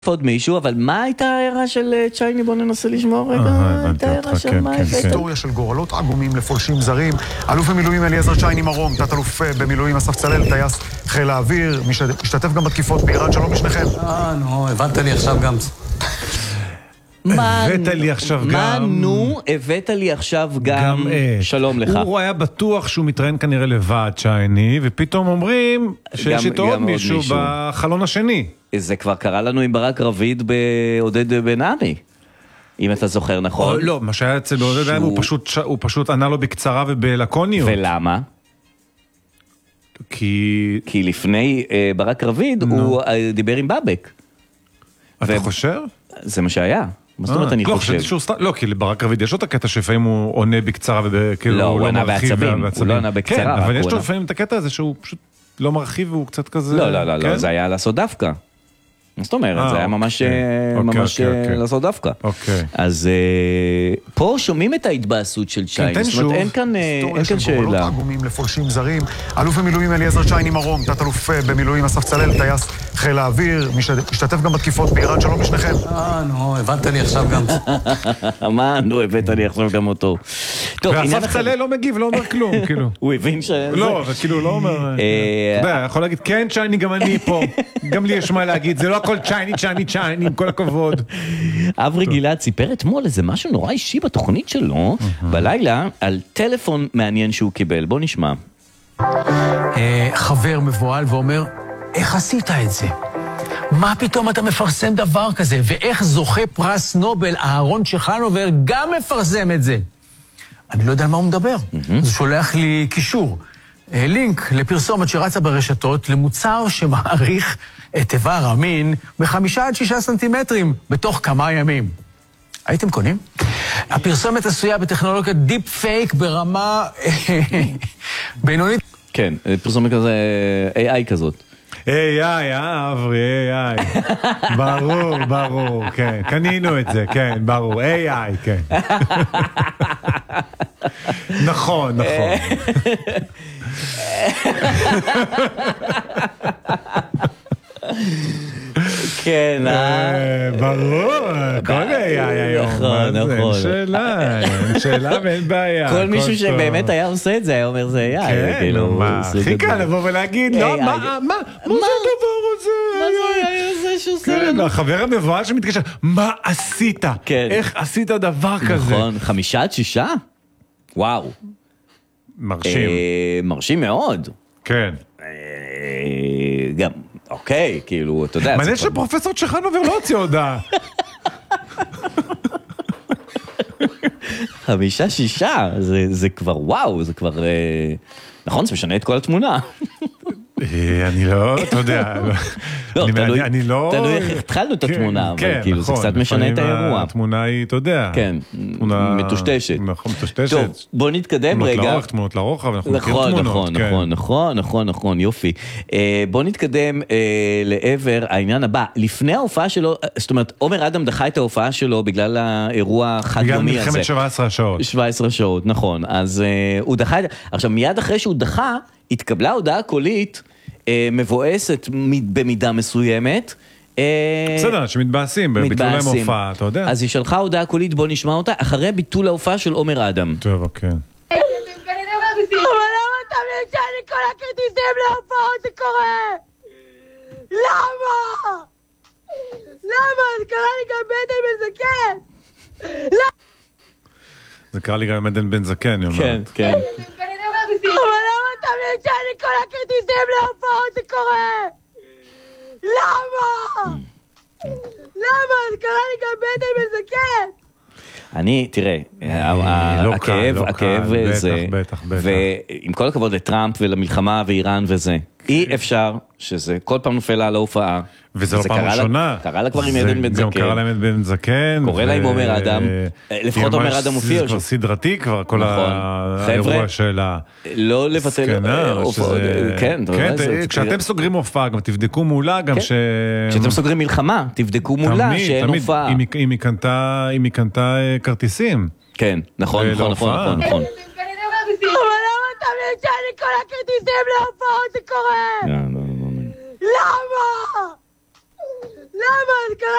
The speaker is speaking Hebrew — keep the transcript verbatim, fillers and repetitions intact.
עוד מישהו, אבל מה הייתה ההערה של צ'ייני? בוא ננסה לשמוע רגע. הייתה ההערה של מה הבאת? היסטוריה של גורלות עגומים לפולשים זרים. אלוף במילואים אליעזר צ'ייני מרום, תת אלוף במילואים אסף צלאל, טייס חיל האוויר, משתתף גם בתקיפות באיראן. שלום לשניכם. אה, נו, הבנת לי עכשיו גם... הבאת לי עכשיו גם... מה נו, הבאת לי עכשיו גם... שלום לך. הוא היה בטוח שהוא מתראיין כנראה לבד, צ'ייני, ופתאום אומרים שיש איתו עוד מישהו בחלון השני. זה כבר קרה לנו עם ברק רביד בעודד בן-עמי, אם אתה זוכר נכון. לא, מה שהיה אצל עודד בן-עמי, הוא פשוט ענה לו בקצרה ובלקוניות. ולמה? כי... כי לפני ברק רביד הוא דיבר עם בבק. אתה חושב? זה מה שהיה. מה זאת אומרת אני חושב? לא, כי לברק רביד יש לו את הקטע שפעמים הוא עונה בקצרה וכאילו לא, הוא ענה בעצבים, הוא לא ענה בקצרה. כן, אבל יש לו לפעמים את הקטע הזה שהוא פשוט לא מרחיב והוא קצת כזה... לא, לא, לא, זה היה לעשות דווקא. זאת אומרת, זה היה ממש לעשות דווקא. אז פה שומעים את ההתבאסות של צ'ייני. זאת אומרת, אין כאן שאלה. עגומים לפולשים זרים. אלוף במילואים אליעזר צ'ייני מרום, תת אלוף במילואים אסף צלאל, טייס חיל האוויר, משתתף גם בתקיפות באיראן. שלום לשניכם. אה, נו, הבנת לי עכשיו גם... מה, נו, הבאת לי עכשיו גם אותו. ואסף צלאל לא מגיב, לא אומר כלום, כאילו. הוא הבין ש... לא, כאילו, לא אומר... אתה יודע, יכול להגיד, כן, צ'ייני, גם אני פה. גם לי יש מה להגיד, זה לא הכל צ'ייני, צ'ייני, צ'ייני, עם כל הכבוד. אברי גלעד סיפר אתמול איזה משהו נורא אישי בתוכנית שלו, בלילה, על טלפון מעניין שהוא קיבל. בוא נשמע. חבר מבועל ואומר, איך עשית את זה? מה פתאום אתה מפרסם דבר כזה? ואיך זוכה פרס נובל, אהרון צ'חנובר, גם מפרסם את זה? אני לא יודע על מה הוא מדבר. אז הוא שולח לי קישור. לינק לפרסומת שרצה ברשתות למוצר שמעריך את איבר המין בחמישה עד שישה סנטימטרים בתוך כמה ימים. הייתם קונים? הפרסומת עשויה בטכנולוגיית דיפ פייק ברמה בינונית. כן, פרסומת כזה איי איי כזאת. איי איי, אה, אברי, איי איי. ברור, ברור, כן. קנינו את זה, כן, ברור. איי איי, כן. נכון, נכון. כן, ברור, כל איי איי היום. נכון, נכון. אין שאלה, אין שאלה ואין בעיה. כל מישהו שבאמת היה עושה את זה, היה אומר זה איי איי. כן, מה, הכי קל לבוא ולהגיד, לא, מה, מה, מה זה הדבר הזה? מה זה איי איי הזה שעושה לנו? כן, החבר המבואה שמתקשר, מה עשית? איך עשית דבר כזה? נכון, חמישה עד שישה? וואו. מרשים. מרשים מאוד. כן. גם, אוקיי, כאילו, אתה יודע... מעניין שפרופסור צ'חנובר לא הוציא הודעה. חמישה, שישה, זה כבר וואו, זה כבר... נכון, זה משנה את כל התמונה. אני לא, אתה יודע, אני לא... תלוי איך התחלנו את התמונה, אבל כאילו זה קצת משנה את האירוע. התמונה היא, אתה יודע. כן, מטושטשת. נכון, מטושטשת. טוב, בוא נתקדם רגע. תמונות לאורך, תמונות לרוחב, אנחנו מכיר נכון, תמונות. נכון, נכון, נכון, נכון, נכון, יופי. בוא נתקדם לעבר העניין הבא. לפני ההופעה שלו, זאת אומרת, עומר אדם דחה את ההופעה שלו בגלל האירוע החד-יומי הזה. בגלל מלחמת שבע עשרה שעות. שבע עשרה שעות, נכון. אז הוא דחה את... עכשיו, מיד אחרי שהוא דחה, התקבלה הודעה קולית מבואסת במידה מסוימת. בסדר, שמתבאסים, ביטול להם הופעה, אתה יודע. אז היא שלחה הודעה קולית, בוא נשמע אותה, אחרי ביטול ההופעה של עומר אדם. טוב, אוקיי. אבל למה אתה מנשא לי כל הכרטיסים להופעות זה קורה? למה? למה? זה קרה לי גם בן בן זקן. זה קרה לי גם בן בן זקן, אני אומרת. כן, כן. אבל למה אתה מנשא לי כל הכרטיסים להופעות זה קורה? למה? למה? זה קרה לי גם בן בן זקן. אני, תראה, הכאב, הכאב זה, ועם כל הכבוד לטראמפ ולמלחמה ואיראן וזה, אי אפשר שזה כל פעם נופל על ההופעה. וזה לא פעם ראשונה. קרה לה כבר עם עדן בן זקן. גם קרה לה עם בן זקן. קורא לה עם עומר אדם. לפחות עומר אדם מופיע. זה כבר סדרתי כבר, כל האירוע שלה. לא לבטל. כן. כשאתם סוגרים הופעה, גם תבדקו מולה, גם ש... כשאתם סוגרים מלחמה, תבדקו מולה שאין הופעה. אם היא קנתה כרטיסים. כן, נכון, נכון, נכון, נכון. אבל למה אתה מנשא לי כל הכרטיסים להופעות זה קורה? למה? למה?